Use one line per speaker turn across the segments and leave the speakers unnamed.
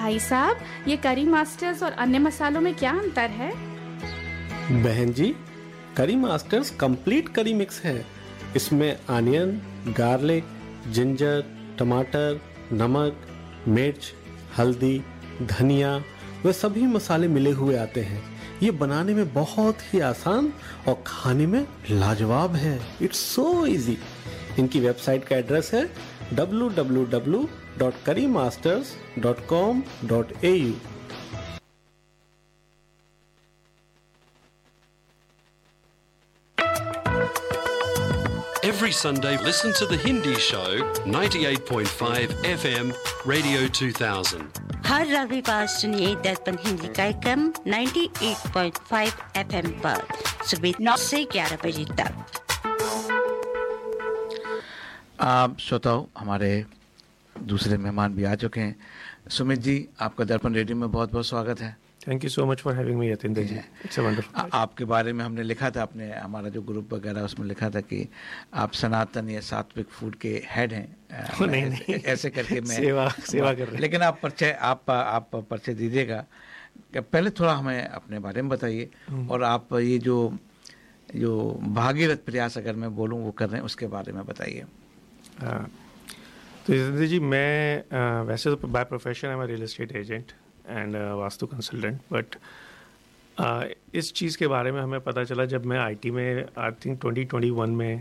भाई साहब, ये करी मास्टर्स और अन्य मसालों में क्या अंतर है?
बहन जी, करी मास्टर्स कंप्लीट करी मिक्स है। इसमें अनियन, गार्लिक, जिंजर, टमाटर, नमक, मिर्च, हल्दी, धनिया वे सभी मसाले मिले हुए आते हैं। ये बनाने में बहुत ही आसान और खाने में लाजवाब है। It's so easy. इनकी वेबसाइट का एड्रेस है www.currymasters.com.au।
Every Sunday, listen to the Hindi show 98.5 FM Radio 2000.
हर रविवार सुनिए दर्पण हिंदी कार्यक्रम 98.5 FM पर सुबह 9 से 11 बजे तक।
आप श्रोताओ, हमारे दूसरे मेहमान भी आ चुके हैं। सुमित जी, आपका दर्पण रेडियो में बहुत बहुत स्वागत है।
Thank you so much for having me Yatinder ji. It's a wonderful. आपके बारे में हमने लिखा था, अपने हमारा जो ग्रुप वगैरह उसमें लिखा था कि आप सनातन या सात्विक फूड के हेड हैं। नहीं, ऐसे करके मैं सेवा कर रहे हैं। लेकिन आप परिचय दीजिएगा। पहले थोड़ा हमें अपने बारे में बताइए, और आप ये जो भागीरथ प्रयास अगर मैं बोलूँ वो कर रहे हैं, उसके बारे में बताइए।
तो यतिंदर जी, मैं वैसे तो by profession I am real estate agent and vastu consultant, but इस चीज़ के बारे में हमें पता चला जब मैं आईटी में आई थिंक 2021 में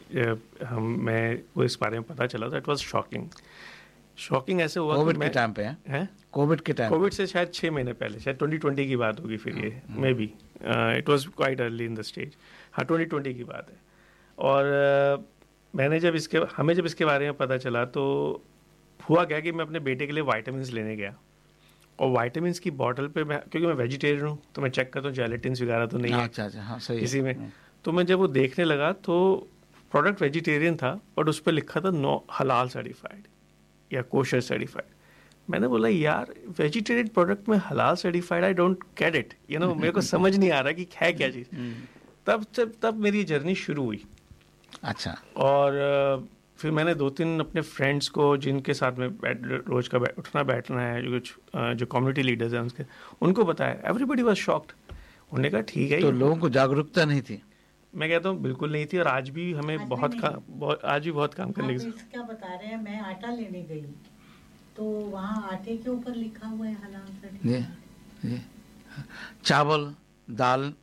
मैं वो इस बारे में पता चला था। इट वाज शॉकिंग ऐसे हुआ
कोविड के टाइम पे है। कोविड
से शायद 6 महीने पहले, शायद 2020 की बात होगी फिर ये, may be it was quite early in the stage. हाँ, 2020 की बात है। और हमें जब इसके बारे में पता चला तो हुआ क्या कि मैं अपने बेटे के लिए वाइटामिन लेने गया, और वाइटामिन की बॉटल पे क्योंकि मैं वेजिटेरियन हूँ तो मैं चेक करता हूँ जेलेटिन्स वगैरह तो नहीं है।
अच्छा, हाँ, सही
इसी में। तो मैं जब वो देखने लगा तो प्रोडक्ट वेजिटेरियन था, बट उस पर लिखा था नो हलाल सर्टिफाइड या कोशर सर्टिफाइड। मैंने बोला यार, वेजिटेरियन प्रोडक्ट में हलाल certified, I don't get it, मेरे को समझ नहीं आ रहा कि है क्या चीज़। तब मेरी जर्नी शुरू हुई।
अच्छा।
और फिर मैंने 2-3 अपने फ्रेंड्स को, जिनके साथ में रोज का उठना बैठना है, जो कम्युनिटी लीडर्स हैं उनको बताया। Everybody was shocked. उन्होंने कहा ठीक है।
तो लोगों को जागरूकता नहीं थी?
मैं कहता हूँ बिल्कुल नहीं थी, और आज भी हमें बहुत काम करने की।
क्या बता रहे हैं, मैं आटा लेने गई तो वहाँ आटे के ऊपर लिखा हुआ है हलाल सर्टिफाइड।
चावल, दाल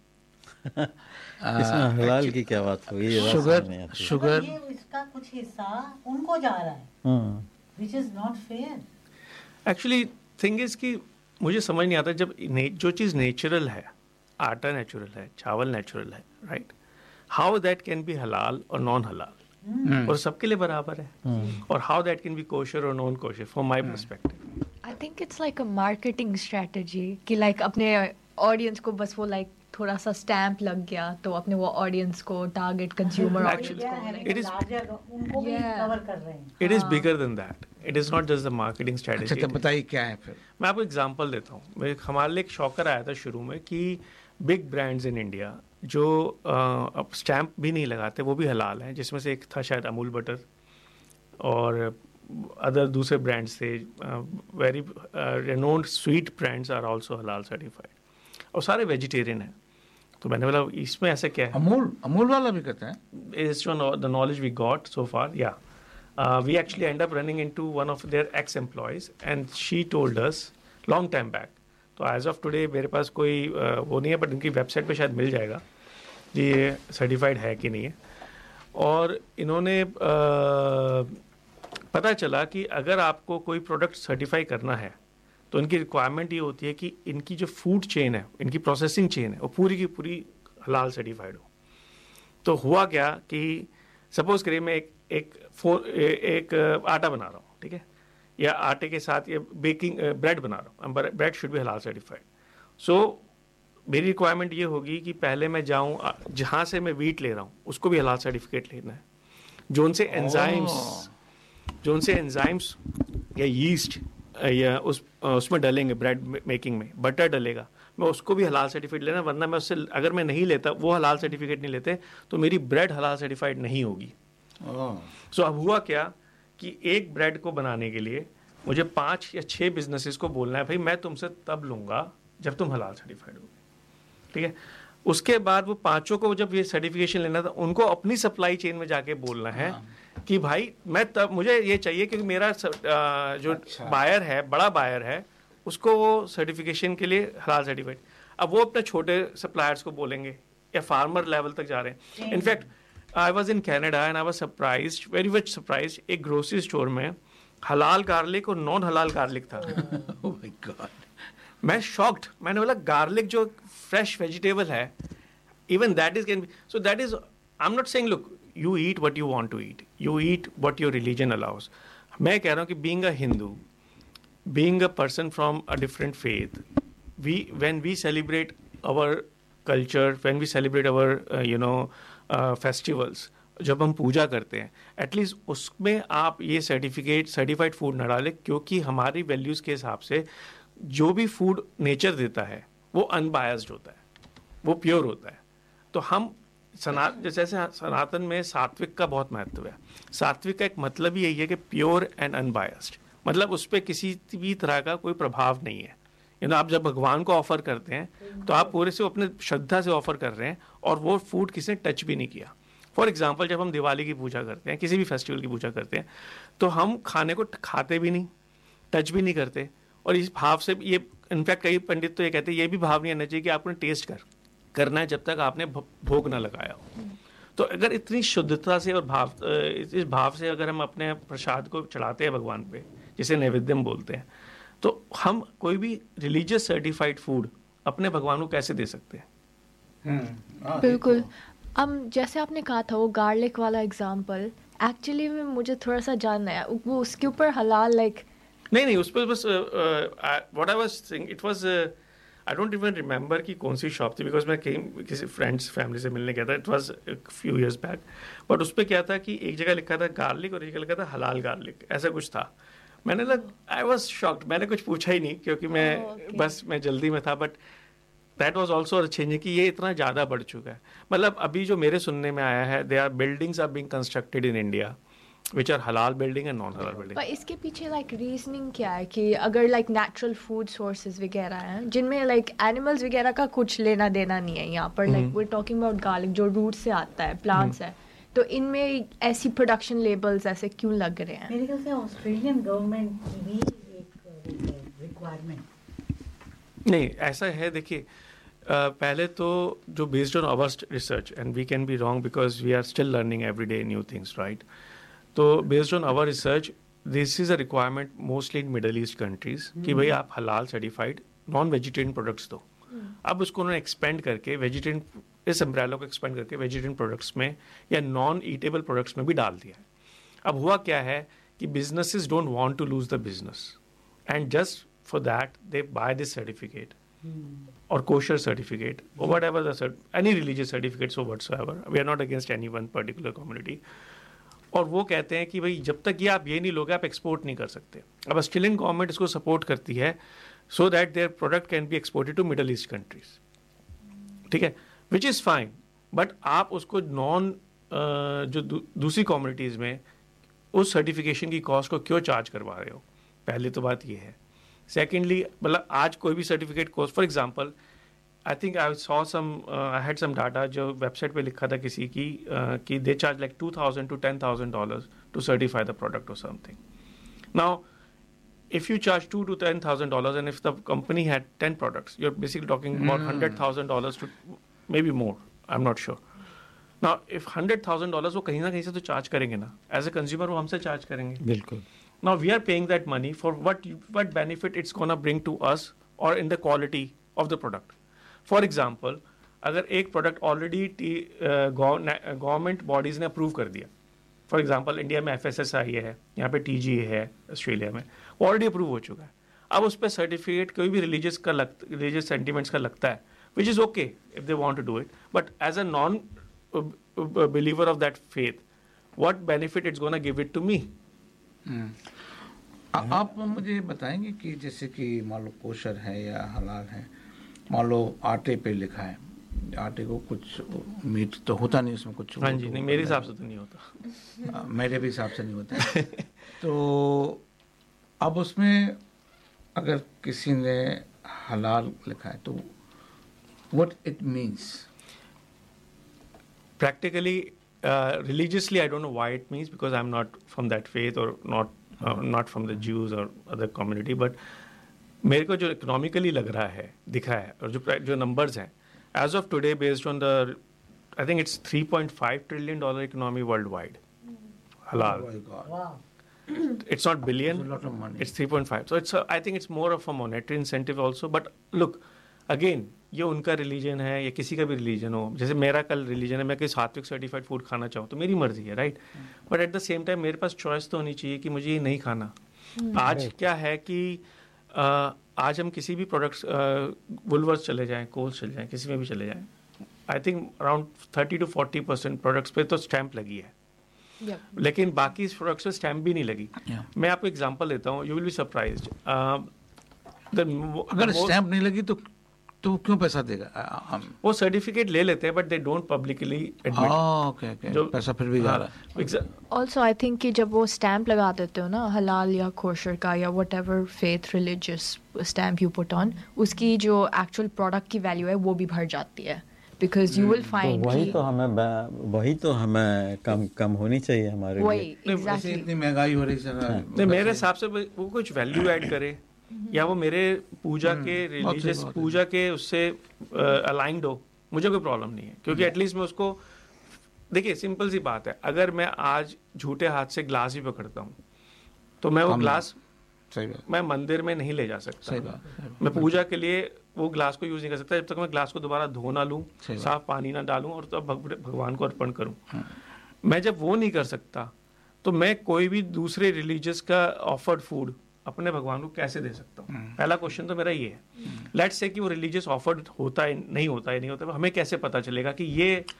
इसमें हलाल की क्या बात हुई?
शुगर
ये इसका कुछ हिस्सा उनको जा रहा है, which is not fair.
Actually thing is कि मुझे समझ नहीं आता, जब जो चीज़ नेचुरल है, आटा नेचुरल है, चावल नेचुरल है, right, how that can be हलाल और नॉन हलाल, और सबके लिए बराबर है, और how that can be kosher और non kosher from my perspective.
I think it's like a marketing strategy कि लाइक अपने ऑडियंस को बस वो लाइक थोड़ा सा स्टैम्प लग गया तो अपने वो ऑडियंस को, टारगेट कंज्यूमर ऑडियंस को,
इट इज उनको भी कवर कर रहे हैं।
It is bigger than that. It is not just the marketing strategy.
अच्छा, तो बताइए क्या है फिर।
मैं आपको एग्जांपल देता हूँ। हमारे लिए एक शॉकर आया था शुरू में कि बिग ब्रांड्स इन इंडिया जो अब स्टैम्प भी नहीं लगाते, वो भी हलाल हैं, जिसमें से एक था शायद अमूल बटर, और अदर दूसरे ब्रांड्स थे, very रेनोन्ड sweet brands are also हलाल सर्टिफाइड, और सारे वेजिटेरियन हैं। तो मैंने बोला इसमें ऐसा क्या है?
अमूल वाला भी कहता है।
Based on the knowledge we got so far, yeah. We actually end up running into one of their ex-employees, and she told us long time back. तो as of today मेरे पास कोई वो नहीं है, बट इनकी वेबसाइट पे शायद मिल जाएगा कि ये सर्टिफाइड है कि नहीं है। और इन्होंने पता चला कि अगर आपको कोई प्रोडक्ट सर्टिफाई करना है तो इनकी रिक्वायरमेंट ये होती है कि इनकी जो फूड चेन है, इनकी प्रोसेसिंग चेन है, वो पूरी की पूरी हलाल सर्टिफाइड हो। तो हुआ क्या कि सपोज करिए मैं एक आटा बना रहा हूँ, ठीक है, या आटे के साथ ये बेकिंग ब्रेड बना रहा हूँ, ब्रेड शुड बी हलाल सर्टिफाइड। सो मेरी रिक्वायरमेंट ये होगी कि पहले मैं जाऊँ जहाँ से मैं वीट ले रहा हूँ उसको भी हलाल सर्टिफिकेट लेना है। जो उनसे एंजाइम्स या यीस्ट या उसमें डलेंगे, ब्रेड मेकिंग में बटर डलेगा, मैं उसको भी हलाल सर्टिफिकेट लेना, वरना मैं उससे अगर मैं नहीं लेता, वो हलाल सर्टिफिकेट नहीं लेते, तो मेरी ब्रेड हलाल सर्टिफाइड नहीं होगी। सो अब हुआ क्या कि एक ब्रेड को बनाने के लिए मुझे 5 या 6 बिजनेसेस को बोलना है भाई मैं तुमसे तब लूँगा जब तुम हलाल सर्टिफाइड हो, ठीक है। उसके बाद वो 5 को जब ये सर्टिफिकेशन लेना था, उनको अपनी सप्लाई चेन में जाके बोलना है कि भाई मैं तब मुझे ये चाहिए क्योंकि मेरा जो बायर है, बड़ा बायर है, उसको वो सर्टिफिकेशन के लिए हलाल सर्टिफाइड। अब वो अपने छोटे सप्लायर्स को बोलेंगे या फार्मर लेवल तक जा रहे हैं। In fact I was in Canada and I was surprised, very much surprised, एक ग्रोसरी स्टोर में हलाल गार्लिक और नॉन हलाल गार्लिक था।
Oh my God.
मैं शॉक्ड, मैंने बोला गार्लिक जो फ्रेश वेजिटेबल है, even that is can be, so that is, I am not saying look you eat what you want to eat, you eat what your religion allows. मैं कह रहा हूँ कि being a Hindu, being a person from a different faith, when we celebrate our culture, when we celebrate our festivals, जब हम पूजा करते हैं, at least उसमें आप ये सर्टिफाइड फूड न डालें, क्योंकि हमारी वैल्यूज़ के हिसाब से जो भी फूड नेचर देता है वो अनबायस्ड होता है, वो प्योर होता है। तो हम जैसे सनातन में सात्विक का बहुत महत्व है। सात्विक का एक मतलब ही यही है कि प्योर एंड अनबायस्ड, मतलब उस पर किसी भी तरह का कोई प्रभाव नहीं है। आप जब भगवान को ऑफर करते हैं तो आप पूरे से अपने श्रद्धा से ऑफर कर रहे हैं और वो फूड किसी ने टच भी नहीं किया। फॉर एग्जांपल, जब हम दिवाली की पूजा करते हैं, किसी भी फेस्टिवल की पूजा करते हैं, तो हम खाने को खाते भी नहीं, टच भी नहीं करते, और इस भाव से ये, इनफैक्ट कई पंडित तो ये कहते हैं ये भी भाव नहीं आना चाहिए कि आपने टेस्ट करना है जब तक आपने भोग ना लगाया हो। तो अगर इतनी शुद्धता से और इस भाव से अगर हम अपने प्रसाद को चढ़ाते हैं भगवान पे, जिसे नैवेद्यम बोलते हैं, तो हम कोई भी रिलीजियस सर्टिफाइड फूड अपने भगवान को कैसे दे सकते हैं?
बिल्कुल। जैसे आपने कहा था वो गार्लिक वाला एग्जांपल, एक्चुअली में मुझे थोड़ा सा जानना है वो उसके ऊपर हलाल नहीं
उस पर बस what I was saying, it was I don't even remember कि कौन सी शॉप थी, बिकॉज मैं किसी फ्रेंड्स फैमिली से मिलने गया था, it was few years back. But उस पर क्या था कि एक जगह लिखा था गार्लिक और एक जगह लिखा था हलाल गार्लिक, ऐसा कुछ था। मैंने आई वॉज शॉक्ड, मैंने कुछ पूछा ही नहीं क्योंकि मैं जल्दी में था। But that was also changing कि ये इतना ज़्यादा बढ़ चुका है। मतलब अभी जो मेरे सुनने में आया है, they are buildings are being constructed in India which are हलाल बिल्डिंग एंड नॉन हलाल बिल्डिंग।
पर इसके पीछे रीजनिंग क्या है कि अगर नेचुरल फूड सोर्सेज वगैरह हैं जिनमें एनिमल्स वगैरह का कुछ लेना देना नहीं है यहाँ पर, we are talking about garlic जो रूट से आता है, प्लांट्स है, तो इनमें ऐसी प्रोडक्शन लेबल्स ऐसे क्यों लग रहे हैं?
मेरे ख्याल से ऑस्ट्रेलियन गवर्नमेंट की भी एक रिक्वायरमेंट
नहीं, ऐसा है। देखिए, पहले तो जो based on our research, and we can be wrong because we are still learning every day new things, right? तो based on our research this is a requirement mostly in middle east countries कि भाई आप हलाल certified non vegetarian products दो। अब उसको उन्होंने expand करके वेजिटेरियन, इस अम्ब्रेला को एक्सपेंड करके वेजिटेरियन प्रोडक्ट्स में या नॉन ईटेबल प्रोडक्ट्स में भी डाल दिया है। अब हुआ क्या है कि businesses don't want to lose the business and just for that they by this certificate और kosher certificate or whatever any religious certificates or whatsoever. We are not against any one particular community. और वो कहते हैं कि भाई जब तक ये आप ये नहीं लोगे आप एक्सपोर्ट नहीं कर सकते। अब ऑस्ट्रेलियन गवर्नमेंट इसको सपोर्ट करती है so that their product can be exported to middle east countries, ठीक है, विच इज़ फाइन। बट आप उसको जो दूसरी कम्युनिटीज़ में उस सर्टिफिकेशन की कॉस्ट को क्यों चार्ज करवा रहे हो? पहली तो बात ये है। सेकेंडली, मतलब आज कोई भी certificate course, for example I think I had some data जो वेबसाइट पे लिखा था किसी की कि they charge like $2,000 to $10,000 to certify the product or something. Now, if you charge $2,000 to $10,000 and if the company had 10 products, you're basically talking about $100,000 to maybe more. I'm not sure. Now, if $100,000 वो कहीं ना कहीं से तो charge करेंगे ना, as a consumer वो हमसे चार्ज करेंगे।
बिल्कुल।
Now we are paying that money for what benefit it's gonna bring to us or in the quality of the product. For example, अगर एक प्रोडक्ट ऑलरेडी गवर्नमेंट बॉडीज ने approve कर दिया, for example India में FSSAI है, यहाँ पे TGA है, ऑस्ट्रेलिया में वो ऑलरेडी अप्रूव हो चुका है। अब उस पर सर्टिफिकेट कोई भी रिलीजियस सेंटिमेंट्स का लगता है, which is okay if they want to do it, but as a non believer of that faith, what benefit it's gonna give it to me?
आप मुझे बताएंगे कि जैसे कि मान लो कोशर है या हलाल है, मान लो आटे पे लिखा है, आटे को कुछ मीट तो होता नहीं उसमें कुछ।
हाँ जी, नहीं मेरे हिसाब से तो नहीं होता।
मेरे भी हिसाब से नहीं होता। तो अब उसमें अगर किसी ने हलाल लिखा है तो what it means
practically religiously I don't know why it means because I'm not from that faith or not from the Jews or other community, but मेरे को जो इकोनॉमिकली लग रहा है दिख रहा है और जो नंबर्स हैं as of today based on the I think it's $3.5 trillion economy worldwide halal.
Oh my God.
Wow.
It's not billion,
It's a lot of money.
it's 3.5, so it's I think it's more of a monetary incentive also, but look again ये उनका religion है या किसी का भी religion हो, जैसे मेरा कल रिलीजन है, मैं कोई सात्विक सर्टिफाइड फूड खाना चाहूँ तो मेरी मर्जी है, right, but at the same time मेरे पास चॉइस तो होनी चाहिए कि मुझे ये नहीं खाना। आज क्या है कि आज हम किसी भी प्रोडक्ट्स वुलवर्स चले जाएं, कोल्स चले जाएं, किसी में भी चले जाएं, I think around 30 to 40% products पे तो स्टैंप लगी है, लेकिन बाकी इस प्रोडक्ट्स पे स्टैंप भी नहीं लगी। मैं आपको एग्जांपल देता हूँ, यू विल बी सरप्राइज्ड,
अगर स्टैंप नहीं लगी तो क्यों पैसा देगा?
वो सर्टिफिकेट ले लेते हैं but they don't publicly admit.
Okay, जो पैसा फिर भी जा रहा है।
ऑल्सो आई थिंक कि जब वो स्टैम्प लगा देते हो ना हलाल या कोशर का या what ever faith religious stamp you put on, उसकी जो एक्चुअल प्रोडक्ट की वैल्यू है वो भी बढ़ जाती है, बिकॉज यू विल फाइंड
वही तो हमें कम होनी चाहिए हमारे लिए।
एग्जैक्टली इतनी महंगाई हो रही है,
मेरे हिसाब से वो कुछ वैल्यू ऐड करे या वो मेरे पूजा के रिलीजियस पूजा के उससे अलाइंड हो, मुझे कोई प्रॉब्लम नहीं है, क्योंकि एटलीस्ट मैं उसको, देखिए सिंपल सी बात है, अगर मैं आज झूठे हाथ से ग्लास ही पकड़ता हूँ तो मैं वो ग्लास मैं मंदिर में नहीं ले जा सकता, मैं पूजा के लिए वो ग्लास को यूज नहीं कर सकता जब तक मैं ग्लास को दोबारा धो ना लूँ, साफ पानी ना डालूं और तब भगवान को अर्पण करूँ। मैं जब वो नहीं कर सकता तो मैं कोई भी दूसरे रिलीजियस का ऑफर्ड फूड अपने भगवान को कैसे दे सकता हूँ? पहला क्वेश्चन तो मेरा ये है। लेट्स से कि वो रिलीजियस ऑफर्ड होता है नहीं होता है नहीं होता है, हमें कैसे पता चलेगा कि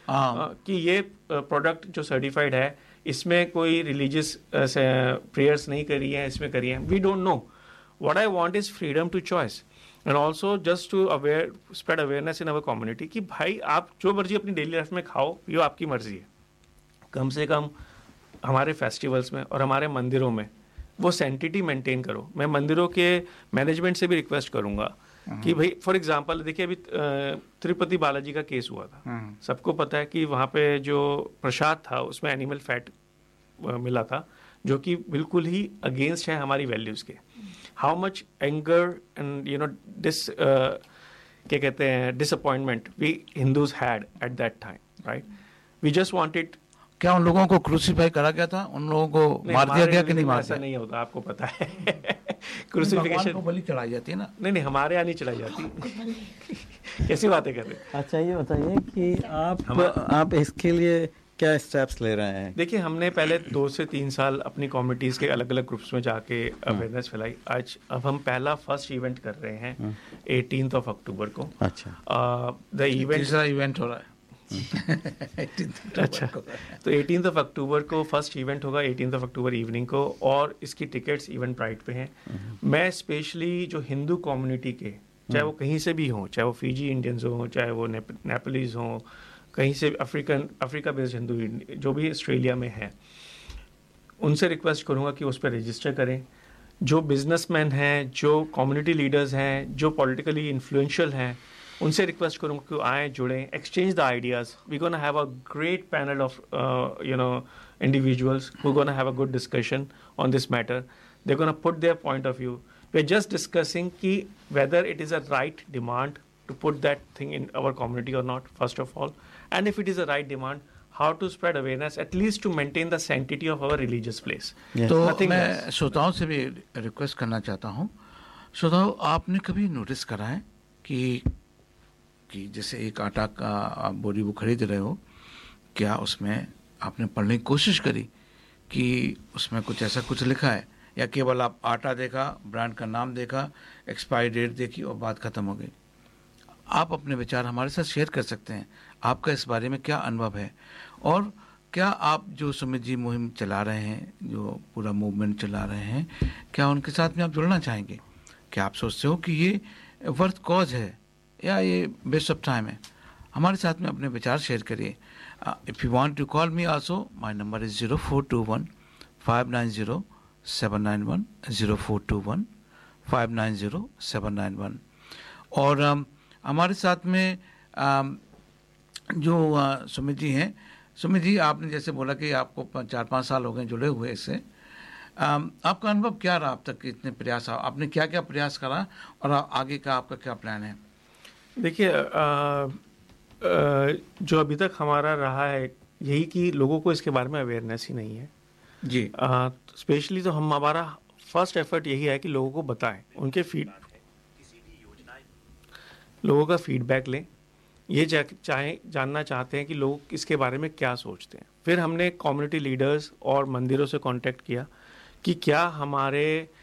ये प्रोडक्ट जो सर्टिफाइड है इसमें कोई रिलीजियस प्रेयर्स नहीं करी है, इसमें करी है? We don't know. What I want is freedom to choice and also just to spread awareness in our community कि भाई आप जो मर्जी अपनी डेली लाइफ में खाओ, ये आपकी मर्जी है। कम से कम हमारे फेस्टिवल्स में और हमारे मंदिरों में वो सैंटिटी मेंटेन करो। मैं मंदिरों के मैनेजमेंट से भी रिक्वेस्ट करूंगा कि भाई फॉर एग्जांपल देखिए अभी तिरुपति बालाजी का केस हुआ था, सबको पता है कि वहाँ पे जो प्रसाद था उसमें एनिमल फैट मिला था, जो कि बिल्कुल ही अगेंस्ट है हमारी वैल्यूज़ के। How much anger and you know क्या कहते हैं disappointment we Hindus had at that time, right? We just wanted,
क्या उन लोगों को क्रूसीफाई करा गया था? उन लोगों को मार दिया गया कि नहीं मार दिया?
ऐसा नहीं होता, आपको पता है। क्रूसिफिकेशन
को बलि चढ़ाई जाती है ना?
नहीं, हमारे यहाँ नहीं चढ़ाई जाती। कैसी बातें कर रहे हैं?
अच्छा ये बताइए कि आप इसके लिए क्या स्टेप्स ले रहे हैं?
देखिए हमने पहले 2 से 3 साल अपनी कम्युनिटीज के अलग अलग ग्रुप्स में जाके अवेयरनेस फैलाई। अब हम पहला फर्स्ट इवेंट कर रहे हैं 18 अक्टूबर को।
अच्छा,
द इवेंट
तीसरा इवेंट हो रहा है।
अच्छा, तो 18 अक्टूबर को फर्स्ट इवेंट होगा, 18 अक्टूबर इवनिंग को, और इसकी टिकट्स इवेंट ब्राइट पे हैं। मैं स्पेशली जो हिंदू कम्युनिटी के, चाहे वो कहीं से भी हों, चाहे वो फिजी इंडियंस हों, चाहे वो नेपालीज हों, कहीं से अफ्रीका बेस्ड हिंदू जो भी ऑस्ट्रेलिया में हैं, उनसे रिक्वेस्ट करूँगा कि उस पर रजिस्टर करें। जो बिजनेसमैन हैं, जो कम्युनिटी लीडर्स हैं, जो पॉलिटिकली इन्फ्लुएंशियल हैं, उनसे रिक्वेस्ट करूँगा कि आएँ, जुड़ें, exchange the ideas. We gonna have a great panel of individuals who are going to have a good discussion on this matter. They're going to put their point of view. We're just discussing ki whether it is a right demand to put that thing in our community or not, first of all. And if it is a right demand, how to spread awareness, at least to maintain the sanctity of our religious place.
तो मैं श्रोताओं से भी request करना चाहता हूँ। श्रोताओं, आपने कभी नोटिस करा है कि जैसे एक आटा का आप बोरी वो खरीद रहे हो, क्या उसमें आपने पढ़ने की कोशिश करी कि उसमें कुछ ऐसा कुछ लिखा है, या केवल आप आटा देखा, ब्रांड का नाम देखा, एक्सपायरी डेट देखी और बात ख़त्म हो गई? आप अपने विचार हमारे साथ शेयर कर सकते हैं। आपका इस बारे में क्या अनुभव है, और क्या आप जो सुमित जी मुहिम चला रहे हैं, जो पूरा मूवमेंट चला रहे हैं, क्या उनके साथ में आप जुड़ना चाहेंगे? क्या आप सोचते हो कि ये वर्थ कॉज है या ये वेस्ट ऑफ टाइम है? हमारे साथ में अपने विचार शेयर करिए। If you want to call me also, my number is 0421 590 590-791-0421, 590-791। और हमारे साथ में जो सुमित जी हैं, सुमित जी आपने जैसे बोला कि आपको 4-5 साल हो गए जुड़े हुए इससे, आपका अनुभव क्या रहा अब तक? इतने प्रयास आपने क्या क्या प्रयास करा और आगे का आपका क्या प्लान है?
देखिए, जो अभी तक हमारा रहा है यही कि लोगों को इसके बारे में अवेयरनेस ही नहीं है
जी।
स्पेशली तो हमारा फर्स्ट एफर्ट यही है कि लोगों को बताएं, उनके लोगों का फीडबैक लें। ये जानना चाहते हैं कि लोग इसके बारे में क्या सोचते हैं। फिर हमने कम्युनिटी लीडर्स और मंदिरों से कांटेक्ट किया कि क्या हमारे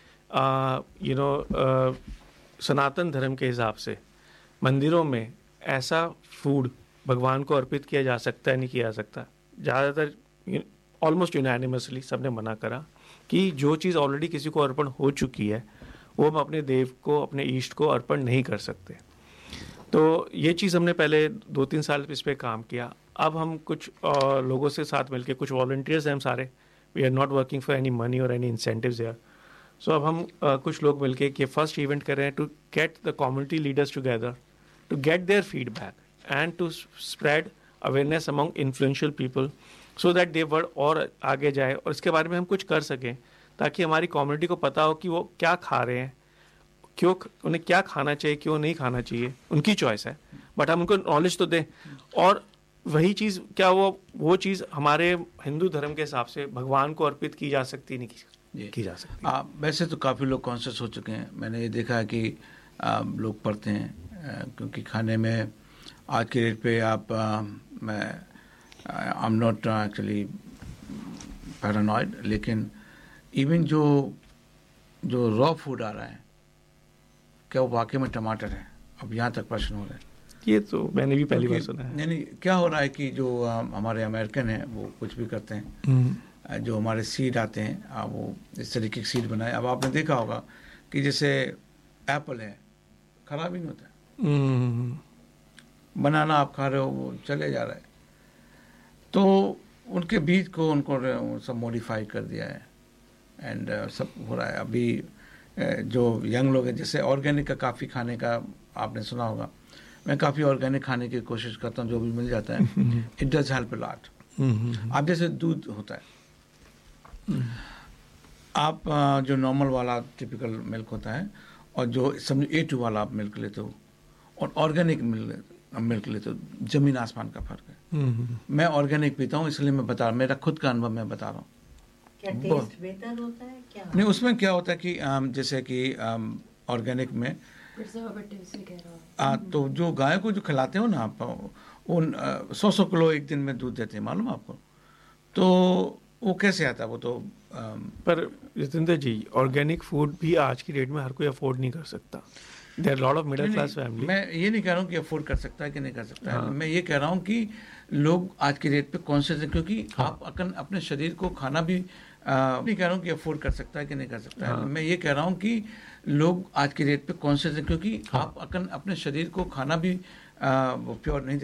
सनातन धर्म के हिसाब से मंदिरों में ऐसा फूड भगवान को अर्पित किया जा सकता है, नहीं किया जा सकता। ज़्यादातर ऑलमोस्ट यूनानिमसली सबने मना करा कि जो चीज़ ऑलरेडी किसी को अर्पण हो चुकी है वो हम अपने देव को, अपने ईष्ट को अर्पण नहीं कर सकते। तो ये चीज़ हमने पहले 2-3 साल इस पर काम किया। अब हम कुछ लोगों से साथ मिलके, कुछ वॉलंटियर्स हैं हम सारे, we are not working for any money और एनी इंसेंटिव्स देयर। सो अब हम कुछ लोग मिलके कि फर्स्ट इवेंट कर रहे हैं to get the community leaders together to get their feedback and to spread awareness among influential people so that they word और आगे जाए और इसके बारे में हम कुछ कर सकें, ताकि हमारी कम्युनिटी को पता हो कि वो क्या खा रहे हैं, क्यों उन्हें क्या खाना चाहिए, क्यों नहीं खाना चाहिए, उनकी चॉइस है, बट हम उनको नॉलेज तो दें। और वही चीज़ क्या वो चीज़ हमारे हिंदू धर्म के हिसाब से भगवान को अर्पित की जा सकती, नहीं की जा सकती।
वैसे तो काफ़ी लोग कॉन्शियस हो चुके हैं। मैंने ये देखा है कि लोग पढ़ते हैं, क्योंकि खाने में आज के डेट पे I am not actually paranoid, लेकिन इवन जो रॉ फूड आ रहा है, क्या वो वाकई में टमाटर है? अब यहाँ तक प्रश्न हो रहे हैं।
ये तो मैंने भी पहली बार सुना है।
नहीं, क्या हो रहा है कि जो हमारे अमेरिकन हैं वो कुछ भी करते हैं, जो हमारे सीड आते हैं वो इस तरीके की सीड बनाए। अब आपने देखा होगा कि जैसे एप्पल है, खराब ही नहीं होता है, बनाना आप खा रहे हो वो चले जा रहा है। तो उनके बीज को उनको सब मॉडिफाई कर दिया है एंड सब हो रहा है। अभी जो यंग लोग हैं, जैसे ऑर्गेनिक का काफ़ी खाने का आपने सुना होगा, मैं काफ़ी ऑर्गेनिक खाने की कोशिश करता हूँ, जो भी मिल जाता है। It does help a lot. आप जैसे दूध होता है, आप जो नॉर्मल वाला टिपिकल मिल्क होता है और जो समझो A2 वाला आप मिल्क लेते हो और ऑर्गेनिक मिल्क लेते हो, ज़मीन आसमान का फ़र्क है। मैं ऑर्गेनिक पीता हूँ, इसलिए मैं बता रहा हूँ, मेरा खुद का अनुभव मैं बता रहा हूँ।
क्या टेस्ट बेहतर होता है क्या?
नहीं, उसमें क्या होता है कि जैसे कि ऑर्गेनिक में तो जो गाय को जो खिलाते हो ना आप, उन 100 किलो एक दिन में दूध देते हैं, मालूम आपको? तो वो कैसे आता है वो तो
पर जितेंद्र जी, ऑर्गेनिक फूड भी आज की डेट में हर कोई अफोर्ड नहीं कर सकता। There are lot of middle class family.
मैं ये नहीं कह रहा हूँ कि अफोर्ड कर सकता है कि नहीं कर सकता है। मैं ये कह रहा हूँ कि लोग आज की डेट पे कॉन्शियस है, क्योंकि आप अपने शरीर को खाना भी नहीं कह रहा हूँ कि अफोर्ड कर सकता है कि नहीं कर सकता है। मैं ये कह रहा हूँ कि लोग आज की डेट पे कॉन्शियस है, क्योंकि आप अपने शरीर को खाना भी प्योर नहीं